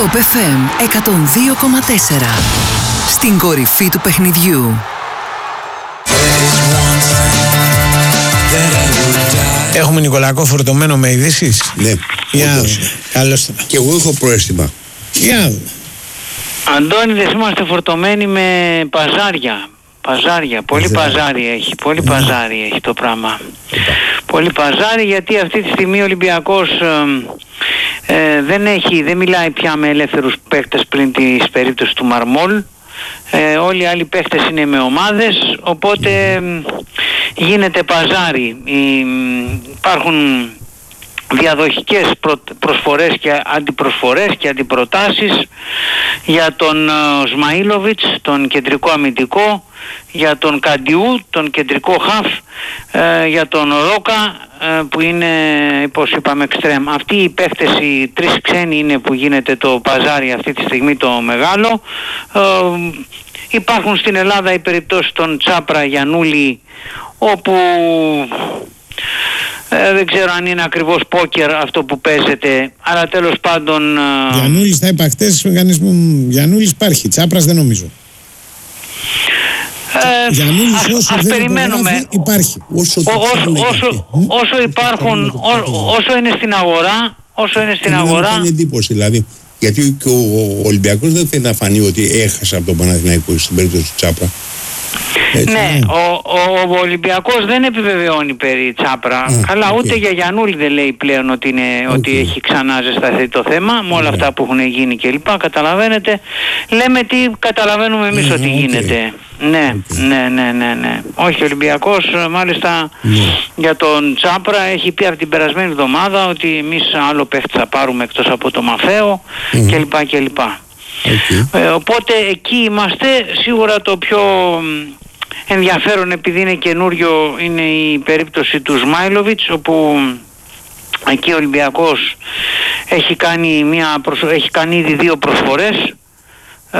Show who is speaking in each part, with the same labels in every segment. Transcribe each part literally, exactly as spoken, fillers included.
Speaker 1: Top εφ εμ εκατόν δύο κόμμα τέσσερα. Στην κορυφή του παιχνιδιού.
Speaker 2: Έχουμε Νικολακό φορτωμένο με ειδήσεις.
Speaker 3: Ναι.
Speaker 2: Για καλώς.
Speaker 3: Και εγώ έχω προαίσθημα.
Speaker 2: Για
Speaker 4: Αντώνιδες, είμαστε φορτωμένοι με παζάρια. Παζάρια, πολύ παζάρι έχει, πολύ παζάρι έχει το πράγμα. Πολύ παζάρι, γιατί αυτή τη στιγμή ο Ολυμπιακός ε, ε, δεν έχει, δεν μιλάει πια με ελεύθερους παίκτες πριν της περίπτωσης του Μαρμόλ. Ε, όλοι οι άλλοι παίκτες είναι με ομάδες, οπότε ε, γίνεται παζάρι. Ε, υπάρχουν διαδοχικές προσφορές και αντιπροσφορές και αντιπροτάσεις για τον uh, Σμαΐλοβιτς, τον κεντρικό αμυντικό, για τον Καντιού, τον κεντρικό χαφ, uh, για τον Ρόκα uh, που είναι, πώς είπαμε, εξτρέμ. Αυτοί οι παίχτες, οι τρεις ξένοι είναι που γίνεται το παζάρι αυτή τη στιγμή το μεγάλο. Uh, υπάρχουν στην Ελλάδα οι περιπτώσεις των Τσάπρα, Γιαννούλη, όπου Ε, δεν ξέρω αν είναι ακριβώς πόκερ αυτό που παίζεται, αλλά τέλος πάντων...
Speaker 2: Γιαννούλης θα είπα χτες, Γιαννούλης υπάρχει, Τσάπρας δεν νομίζω.
Speaker 4: Ε,
Speaker 2: Γιαννούλης
Speaker 4: ας,
Speaker 2: όσο
Speaker 4: ας
Speaker 2: δεν
Speaker 4: περιμένουμε.
Speaker 2: Υπάρχει.
Speaker 3: Όσο,
Speaker 4: Ό, όσο, όσο, όσο υπάρχουν, ό, όσο είναι στην αγορά, όσο είναι στην αγορά...
Speaker 3: Είναι εντύπωση δηλαδή, γιατί και ο, ο Ολυμπιακός δεν θέλει να φανεί ότι έχασε από τον Παναθηναϊκό στην περίπτωση του Τσάπρα. Έτσι,
Speaker 4: ναι,
Speaker 3: ναι.
Speaker 4: Ο, ο, ο Ολυμπιακός δεν επιβεβαιώνει περί Τσάπρα. Α, καλά, okay. Ούτε για Γιαννούλη δεν λέει πλέον ότι, είναι, okay. ότι έχει ξανά ζεσταθεί το θέμα, με όλα yeah. αυτά που έχουν γίνει κλπ. Καταλαβαίνετε. Λέμε τι καταλαβαίνουμε εμείς yeah, ότι okay. γίνεται. Ναι, okay. ναι, ναι, ναι, ναι. Όχι, ο Ολυμπιακός μάλιστα yeah. για τον Τσάπρα έχει πει από την περασμένη εβδομάδα ότι εμείς άλλο παίχτη θα πάρουμε εκτός από το Μαφαίο yeah. κλπ. κλπ. Okay. Ε, οπότε εκεί είμαστε. Σίγουρα το πιο ενδιαφέρον, επειδή είναι καινούριο, είναι η περίπτωση του Σμάιλοβιτς, όπου εκεί ο Ολυμπιακός έχει κάνει, μια προσ... έχει κάνει ήδη δύο προσφορές ε,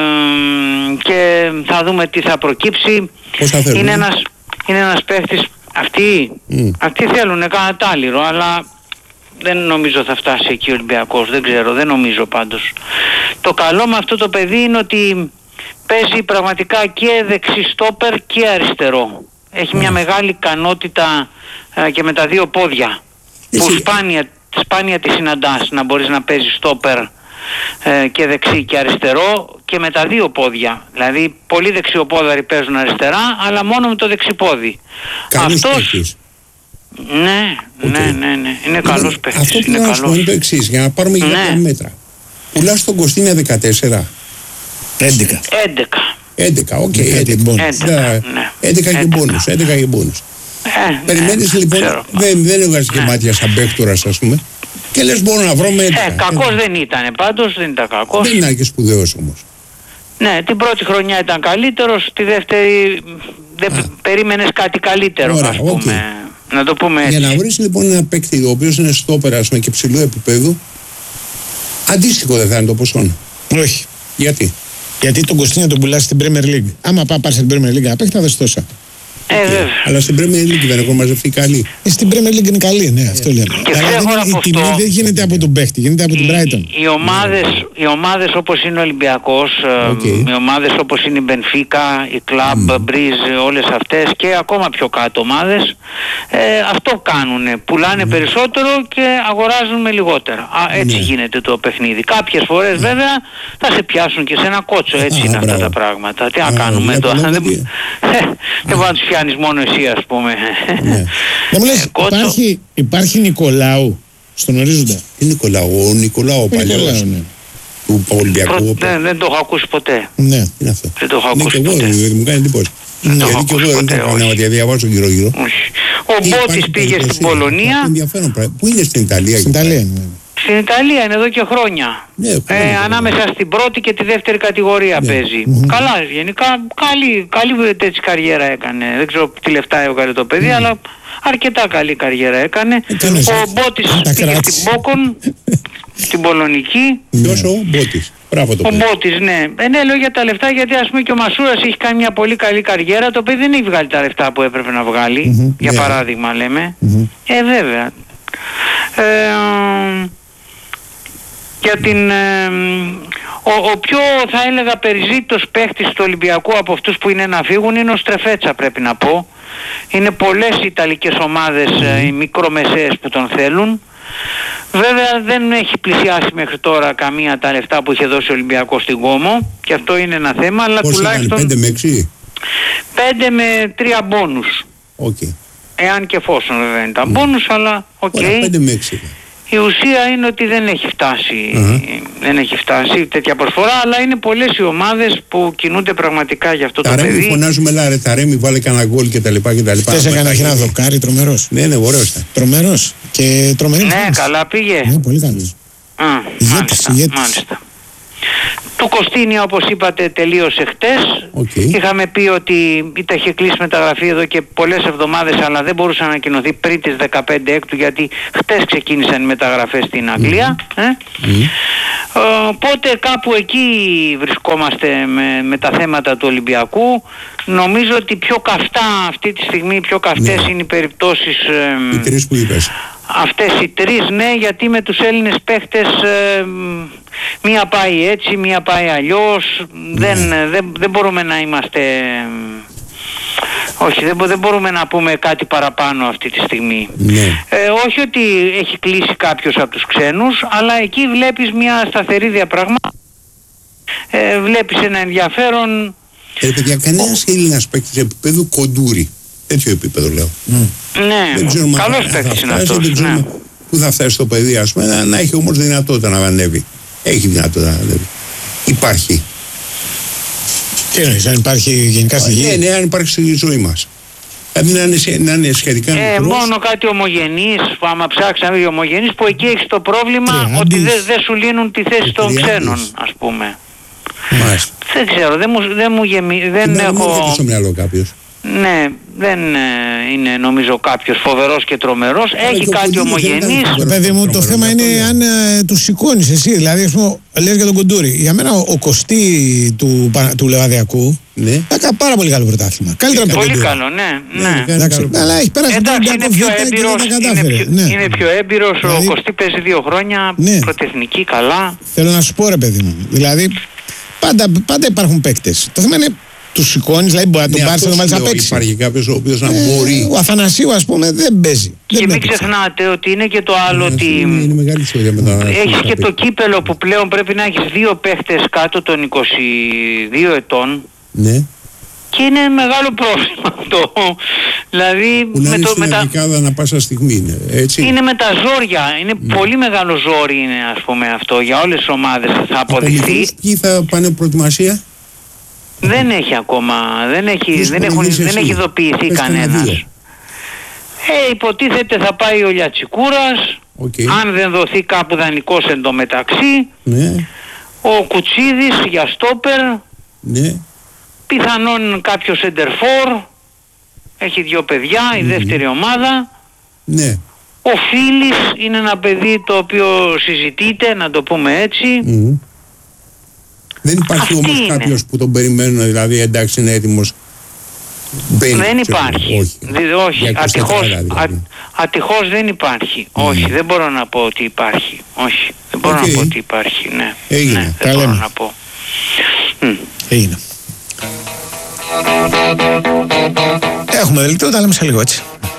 Speaker 4: και θα δούμε τι θα προκύψει. Είναι ένας, είναι ένας παίχτης, αυτοί, mm. αυτοί θέλουν κανένα τάλιρο, αλλά δεν νομίζω θα φτάσει εκεί ο Ολυμπιακός, δεν ξέρω, δεν νομίζω πάντως. Το καλό με αυτό το παιδί είναι ότι παίζει πραγματικά και δεξί στόπερ και αριστερό. Έχει μια μεγάλη ικανότητα ε, και με τα δύο πόδια. Εσύ. Που σπάνια, σπάνια τη συναντάς, να μπορείς να παίζεις στόπερ ε, και δεξί και αριστερό και με τα δύο πόδια. Δηλαδή πολλοί δεξιοπόδαροι παίζουν αριστερά, αλλά μόνο με το δεξιπόδι. Αυτός... Ναι, okay. ναι, ναι, ναι. Είναι καλός παίκτης.
Speaker 3: Αυτό που να σου πω είναι το εξής, για να πάρουμε για κάποια μέτρα. Πουλάς τον Κωστίνια δεκατέσσερα.
Speaker 2: έντεκα.
Speaker 4: έντεκα.
Speaker 3: έντεκα, οκ. έντεκα και μπόνους. έντεκα και μπόνους. Περιμένεις λοιπόν, δεν έβγαζε και μάτια σαν παίκτορας, ας πούμε. Και λες μπορώ να βρω με έντεκα.
Speaker 4: Ε, κακός δεν ήταν πάντως, δεν ήταν κακός.
Speaker 3: Δεν ήταν και σπουδαίος όμως.
Speaker 4: Ναι, την πρώτη χρονιά ήταν καλύτερος, τη δεύτερη δεν περίμενες κάτι καλύτερο, ας πούμε. Να το πούμε έτσι.
Speaker 3: Για να βρεις λοιπόν ένα παίκτη ο οποίος είναι στόπερα και ψηλού επίπεδου, αντίστοιχο δεν θα είναι το ποσό.
Speaker 2: Όχι.
Speaker 3: Γιατί?
Speaker 2: Γιατί τον Κωστίνια τον πουλάς στην Premier League. Άμα πάει πάρεις στην Premier League να παίξει, θα δεις τόσα.
Speaker 4: Ε, okay.
Speaker 3: Αλλά στην Premier League δεν έχουν μαζευτεί καλή.
Speaker 2: Ε, στην Premier League είναι καλή, ναι, αυτό λέμε.
Speaker 4: Και
Speaker 2: αλλά δεν, η τιμή δεν γίνεται από τον παίχτη, γίνεται από την Brighton.
Speaker 4: Οι ομάδες, οι ομάδες όπως είναι ο Ολυμπιακός, okay. οι ομάδες όπως είναι η Μπενφίκα, η Club, mm. Breeze, όλες αυτές και ακόμα πιο κάτω ομάδες, ε, αυτό κάνουνε. Πουλάνε mm. περισσότερο και αγοράζουν με λιγότερα. Α, έτσι mm. γίνεται το παιχνίδι. Κάποιες φορές mm. βέβαια θα σε πιάσουν και σε ένα κότσο. Έτσι ah, είναι μπράβο. Αυτά τα πράγματα. Τι να κάνουμε τώρα. Δεν θα τους πιάνεις μόνο εσύ, ας πούμε.
Speaker 2: Ναι. Δεν μου λες, υπάρχει, υπάρχει Νικολάου στον ορίζοντα.
Speaker 3: Τι Νικολάου, ο Νικολάου ο παλιός. Ναι. Του Ολυμπιακού.
Speaker 4: Δεν, δεν το έχω ακούσει ποτέ.
Speaker 2: Ναι.
Speaker 3: Είναι αυτό.
Speaker 4: Δεν το έχω ακούσει
Speaker 3: ποτέ.
Speaker 4: ποτέ.
Speaker 3: Δεν μου κάνει εντύπωση.
Speaker 4: Δεν
Speaker 3: γιατί και εγώ δεν το έκανα, γιατί διαβάζω γύρω-γύρω.
Speaker 4: Ο Μπότης πήγε στην Πολωνία.
Speaker 3: Ενδιαφέρον πράγμα. Πού είναι στην Ιταλία?
Speaker 2: Στην Ιταλία.
Speaker 4: Στην Ιταλία είναι εδώ και χρόνια.
Speaker 3: Ναι,
Speaker 4: ε, ανάμεσα στην πρώτη και τη δεύτερη κατηγορία ναι. παίζει. Mm-hmm. Καλά, γενικά καλή, καλή τέτοια καριέρα έκανε. Δεν ξέρω τι λεφτά έβγαλε το παιδί, mm. αλλά αρκετά καλή καριέρα έκανε. Ε, ο Μπότης πήγε στην Μπόκον, στην Πολωνική.
Speaker 3: Ποιος ο Μπότης? Μπράβο το
Speaker 4: ο Μπότης, ναι. Ε, ναι, λέω για τα λεφτά, γιατί ας πούμε και ο Μασούρας έχει κάνει μια πολύ καλή καριέρα. Το παιδί δεν έχει βγάλει τα λεφτά που έπρεπε να βγάλει. Mm-hmm. Για yeah. παράδειγμα λέμε. Mm-hmm. Ε, βέβαια. Ε, Για την, ε, ο, ο πιο θα έλεγα περιζήτητος παίχτης του Ολυμπιακού από αυτούς που είναι να φύγουν είναι ο Στρεφέτσα, πρέπει να πω. Είναι πολλές ιταλικές ομάδες, ε, οι μικρομεσαίες που τον θέλουν. Βέβαια δεν έχει πλησιάσει μέχρι τώρα καμία τα λεφτά που είχε δώσει ο Ολυμπιακός στην Κόμο και αυτό είναι ένα θέμα, αλλά
Speaker 3: πώς
Speaker 4: τουλάχιστον
Speaker 3: πέντε με έξι
Speaker 4: πέντε με τρία μπόνους.
Speaker 3: Okay.
Speaker 4: Εάν και εφόσον βέβαια είναι τα μπόνους, αλλά οκ. Okay.
Speaker 3: πέντε με έξι.
Speaker 4: Η ουσία είναι ότι δεν έχει φτάσει, uh-huh. δεν έχει φτάσει τέτοια προσφορά, αλλά είναι πολλές οι ομάδες που κινούνται πραγματικά για αυτό
Speaker 3: τα
Speaker 4: το παιδί.
Speaker 3: Τα φωνάζουμε λάρε, τα Ρέμι βάλε κανένα γκολ και τα λοιπά και τα λοιπά.
Speaker 2: Χθες έκανε ένα δοκάρι τρομερός.
Speaker 3: Ναι, ναι, ωραίος ήταν.
Speaker 2: Τρομερός και τρομερή.
Speaker 4: Ναι, καλά πήγε.
Speaker 2: Ναι, πολύ καλός.
Speaker 4: Α,
Speaker 2: ηγέτης,
Speaker 4: μάλιστα,
Speaker 2: ηγέτης.
Speaker 4: μάλιστα. Του Κωστίνια, όπως είπατε, τελείωσε χτες.
Speaker 3: Okay.
Speaker 4: Είχαμε πει ότι είτε είχε κλείσει μεταγραφή εδώ και πολλές εβδομάδες, αλλά δεν μπορούσε να ανακοινωθεί πριν τις δεκαπέντε έκτου, γιατί χτες ξεκίνησαν οι μεταγραφές στην Αγγλία. Mm. Ε? Mm. Οπότε κάπου εκεί βρισκόμαστε με, με τα θέματα του Ολυμπιακού. Νομίζω ότι πιο καυτά αυτή τη στιγμή, πιο καυτές
Speaker 3: ναι.
Speaker 4: είναι οι περιπτώσεις. Ε,
Speaker 3: οι τρεις που είπες.
Speaker 4: Αυτές οι τρεις, ναι, γιατί με τους Έλληνες παίχτες ε, μία πάει έτσι, μία πάει αλλιώς. Ναι. Δεν, δεν, δεν μπορούμε να είμαστε... Όχι, δεν, δεν μπορούμε να πούμε κάτι παραπάνω αυτή τη στιγμή.
Speaker 3: Ναι.
Speaker 4: Ε, όχι ότι έχει κλείσει κάποιος από τους ξένους, αλλά εκεί βλέπεις μια σταθερή διαπραγμάτευση. Ε, βλέπεις ένα ενδιαφέρον...
Speaker 3: Ε, παιδιά, κανένας Έλληνας παίκτης επίπεδου Κοντούρη. Τέτοιο επίπεδο λέω. Mm.
Speaker 4: Ναι, καλός παίκτης είναι αυτός.
Speaker 3: Δεν ξέρουμε ναι. πού θα φτάσει το παιδί, ας πούμε, να, να έχει όμως δυνατότητα να ανέβει. Έχει δυνατότητα να ανέβει. Υπάρχει.
Speaker 2: Τι εννοείς, αν υπάρχει γενικά στη γη?
Speaker 3: Ναι, ναι, αν υπάρχει στη ζωή μας. Δηλαδή να είναι, να είναι σχετικά
Speaker 4: ε,
Speaker 3: μικρός.
Speaker 4: Μόνο κάτι ομογενείς, που άμα ψάξαμε οι ομογενείς, που εκεί έχεις το πρόβλημα Τριάντης. Ότι δεν δε σου λύνουν τη θέση των Τριάντης. Ξένων, ας πούμε.
Speaker 3: Μάλιστα.
Speaker 4: Δεν ξέρω, δεν μου, δεν μου γεμί, δεν
Speaker 3: Σήμερα
Speaker 4: έχω...
Speaker 3: Δεν στο μυαλό κάποιος.
Speaker 4: Ναι, δεν ε, είναι νομίζω κάποιος φοβερός και τρομερός. Έχει και κάτι ομογενής.
Speaker 2: Παιδί μου, το θέμα είναι αν ε, τους σηκώνεις εσύ. Δηλαδή, ας πούμε, λες για τον Κοντούρη. Για μένα ο, ο Κωστή του, του Λεβαδιακού
Speaker 3: ναι.
Speaker 2: θα κάνει πάρα πολύ καλό πρωτάθλημα. Καλύτερα από τον
Speaker 4: Πολύ καλό, ναι. ναι.
Speaker 2: ναι. Εντάξει, αλλά έχει περάσει τον
Speaker 4: είναι πιο έμπειρος, είναι πιο,
Speaker 2: ναι.
Speaker 4: είναι πιο έμπειρος. Δηλαδή, ο Κωστή παίζει δύο χρόνια, ναι. πρωτεθνική, καλά.
Speaker 2: Θέλω να σου πω, ρε παιδί μου. Δηλαδή, πάντα, πάντα υπάρχουν παίκτες. Το θέμα είναι τους σηκώνεις, δηλαδή μπορεί να τον πάρεις να τον βάλεις να παίξει.
Speaker 3: Υπάρχει κάποιος ο οποίος να ε, μπορεί.
Speaker 2: Ο Αθανασίου, ας πούμε, δεν παίζει.
Speaker 4: Και
Speaker 2: δεν
Speaker 4: μην ξεχνάτε ότι είναι και το άλλο ότι
Speaker 3: είναι, είναι μεγάλη ιστορία με τα
Speaker 4: έχεις και το κύπελο που πλέον πρέπει να έχεις δύο παίχτες κάτω των είκοσι δύο ετών.
Speaker 3: Ναι.
Speaker 4: Και είναι μεγάλο πρόβλημα αυτό. Δηλαδή
Speaker 3: που να
Speaker 4: με
Speaker 3: είναι
Speaker 4: το,
Speaker 3: στην Αδικάδα να πάσα στιγμή είναι, έτσι.
Speaker 4: Είναι με τα ζόρια. Είναι ναι. πολύ μεγάλο ζόρι είναι, ας πούμε, αυτό για όλες τις ομάδες. Θα αποδειχθεί.
Speaker 3: Ποιοι θα πάνε προετοιμασία?
Speaker 4: Δεν έχει ακόμα, δεν έχει, δεν έχουν, δεν έχει ειδοποιηθεί κανένας. Ε, υποτίθεται θα πάει ο Λιατσικούρας,
Speaker 3: okay.
Speaker 4: αν δεν δοθεί κάπου δανεικός εντωμεταξύ,
Speaker 3: ναι.
Speaker 4: ο Κουτσίδης για στόπερ,
Speaker 3: ναι.
Speaker 4: πιθανόν κάποιο σεντερφόρ, έχει δύο παιδιά, η mm. δεύτερη ομάδα.
Speaker 3: Ναι.
Speaker 4: Ο Φίλης είναι ένα παιδί το οποίο συζητείται, να το πούμε έτσι.
Speaker 3: Mm. Δεν υπάρχει
Speaker 4: Αυτή
Speaker 3: όμως
Speaker 4: είναι.
Speaker 3: κάποιος που τον περιμένουν, δηλαδή εντάξει είναι έτοιμος.
Speaker 4: Δεν, δεν υπάρχει. Όχι, Δη, όχι. Ατυχώς, δηλαδή. α, ατυχώς δεν υπάρχει. Mm. Όχι, δεν μπορώ να πω ότι υπάρχει. Όχι, δεν μπορώ okay. να πω ότι υπάρχει. Ναι,
Speaker 3: έγινε.
Speaker 4: Ναι, δεν μπορώ να πω.
Speaker 2: Έγινε. Έχουμε δελτίο, τα λέμε σε λίγο έτσι.